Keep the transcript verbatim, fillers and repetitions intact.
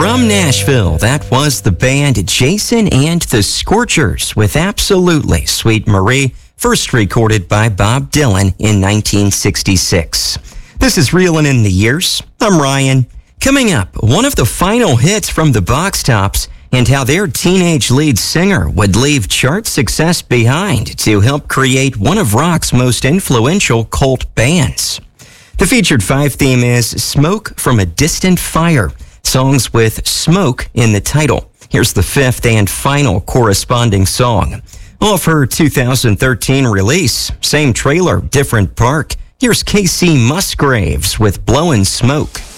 From Nashville, that was the band Jason and the Scorchers with Absolutely Sweet Marie, first recorded by Bob Dylan in nineteen sixty-six. This is Reelin' in the Years. I'm Ryan. Coming up, one of the final hits from the Box Tops and how their teenage lead singer would leave chart success behind to help create one of rock's most influential cult bands. The featured five theme is Smoke from a Distant Fire, songs with smoke in the title. Here's the fifth and final corresponding song. Off her two thousand thirteen release, same trailer, different park, here's Casey Musgraves with Blowin' Smoke.